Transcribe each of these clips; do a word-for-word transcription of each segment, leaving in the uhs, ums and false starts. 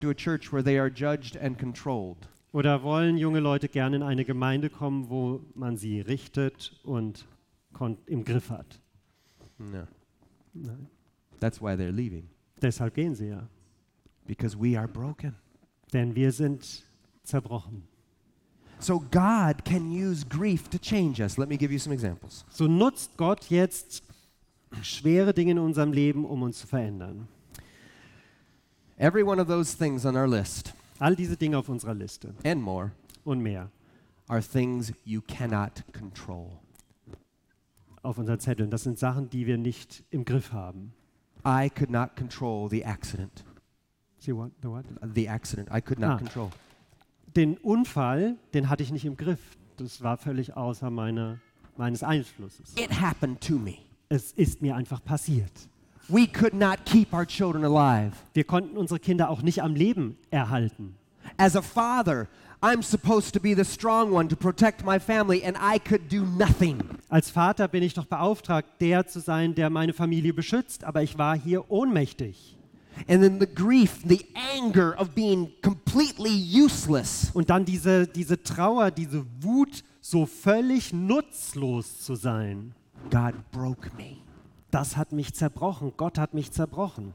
to a church where they are judged and controlled? Oder wollen junge Leute gerne in eine Gemeinde kommen, wo man sie richtet und kon- im Griff hat? No. Nein. That's why they're leaving. Deshalb gehen sie ja. Because we are broken. Denn wir sind zerbrochen. So God can use grief to change us. Let me give you some examples. So nutzt Gott jetzt schwere Dinge in unserem Leben, um uns zu verändern. Every one of those things on our list, All diese Dinge auf unserer Liste and more, und mehr are things you cannot control. auf unseren Zetteln. Das sind Sachen, die wir nicht im Griff haben. I could not control the accident. See what? The what? The accident. I could not Ah. control. Den Unfall, den hatte ich nicht im Griff. Das war völlig außer meine, meines Einflusses. It happened to me. Es ist mir einfach passiert. We could not keep our children alive. Wir konnten unsere Kinder auch nicht am Leben erhalten. As a father, I'm supposed to be the strong one to protect my family, and I could do nothing. Als Vater bin ich doch beauftragt, der zu sein, der meine Familie beschützt, aber ich war hier ohnmächtig. And then the grief, the anger of being completely useless. Und dann diese, diese Trauer, diese Wut, so völlig nutzlos zu sein. God broke me. Das hat mich zerbrochen. Gott hat mich zerbrochen.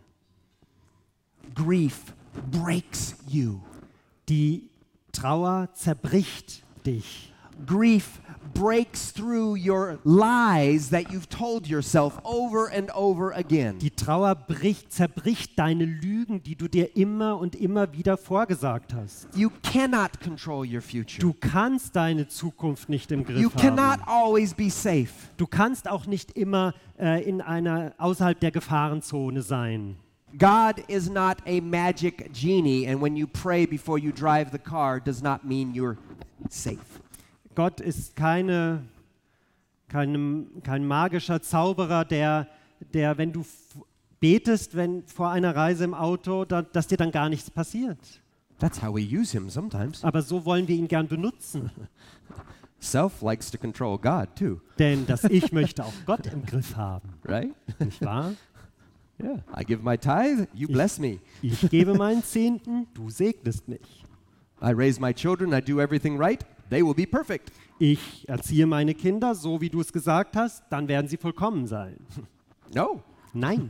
Grief breaks you. Die Trauer zerbricht dich. Grief breaks through your lies that you've told yourself over and over again. Die Trauer bricht, zerbricht deine Lügen, die du dir immer und immer wieder vorgesagt hast. You cannot control your future. Du kannst deine Zukunft nicht im Griff You cannot haben. always be safe. Du kannst auch nicht immer äh, in einer außerhalb der Gefahrenzone sein. God is not a magic genie, and when you pray before you drive the car does not mean you're safe. Gott ist keine, kein, kein magischer Zauberer, der, der wenn du f- betest wenn, vor einer Reise im Auto, da, dass dir dann gar nichts passiert. That's how we use him sometimes. Aber so wollen wir ihn gern benutzen. Self likes to control God too, Denn das Ich möchte auch Gott im Griff haben. right? Nicht wahr? Yeah. I give my tithe, you bless me. Ich gebe meinen Zehnten, du segnest mich. I raise my children, I do everything right, they will be perfect. Ich erziehe meine Kinder, so wie du es gesagt hast, dann werden sie vollkommen sein. No. Nein,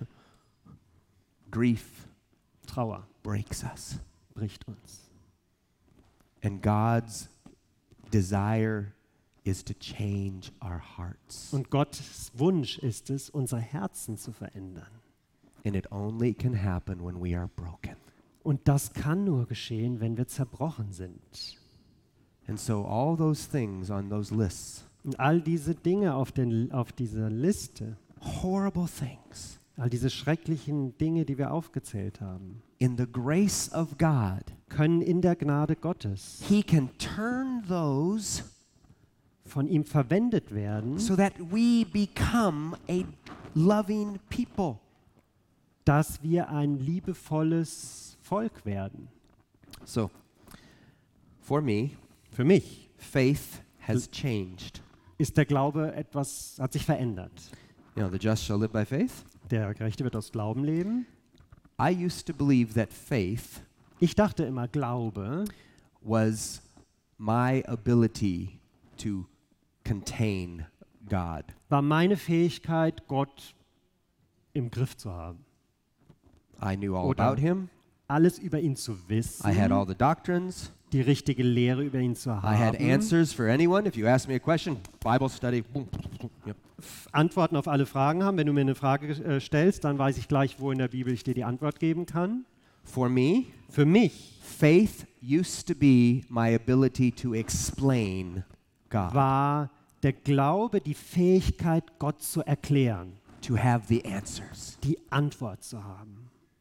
Grief Trauer breaks us. bricht uns. And God's desire is to change our hearts. Und Gottes Wunsch ist es, unsere Herzen zu verändern. And it only can happen when we are broken. Und das kann nur geschehen, wenn wir zerbrochen sind. And so all those things on those lists, Und all diese Dinge auf, den, auf dieser Liste, horrible things, all diese schrecklichen Dinge, die wir aufgezählt haben, in the grace of God, können in der Gnade Gottes He can turn those von ihm verwendet werden, so that we become a loving people. dass wir ein liebevolles Volk werden. So, for me, Für mich faith has changed. ist der Glaube etwas, hat sich verändert. You know, the just shall live by faith. Der Gerechte wird aus Glauben leben. I used to believe that faith Ich dachte immer, Glaube was my ability to contain God. war meine Fähigkeit, Gott im Griff zu haben. I knew all Oder- about Him. Alles über ihn zu wissen, I had all the doctrines. die richtige Lehre über ihn zu I had haben, answers for anyone. If you ask me a question, Bible study. Boom, yep. Antworten auf alle Fragen haben. Wenn du mir eine Frage äh, stellst, dann weiß ich gleich, wo in der Bibel ich dir die Antwort geben kann. For me, Für mich faith used to be my ability to explain God, war der Glaube die Fähigkeit, Gott zu erklären, to have the answers. die Antwort zu haben.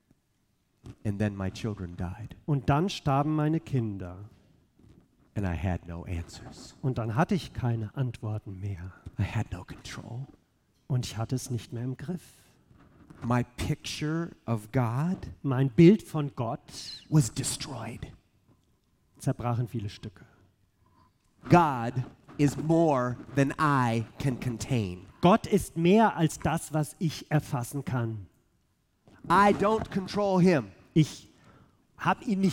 And then my children died, Und dann starben meine Kinder. and I had no answers. Und dann hatte ich keine Antworten mehr. I had no control. Und ich hatte es nicht mehr im Griff. My picture of God Mein Bild von Gott was destroyed. zerbrach in viele Stücke. God is more than I can contain. Gott ist mehr als das, was ich erfassen kann. I don't control Him. Ich habe ihn